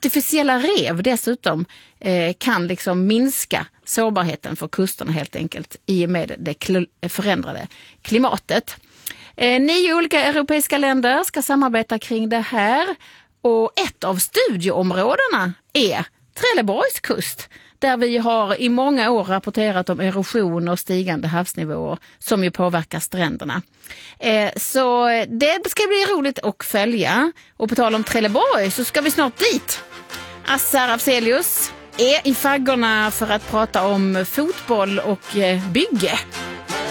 artificiella rev dessutom kan liksom minska sårbarheten för kusterna helt enkelt i och med det förändrade klimatet. 9 olika europeiska länder ska samarbeta kring det här och ett av studieområdena är Trelleborgs kust, där vi har i många år rapporterat om erosion och stigande havsnivåer som ju påverkar stränderna. Så det ska bli roligt att följa. Och på tal om Trelleborg så ska vi snart dit. Assar Afzelius är i faggorna för att prata om fotboll och bygge.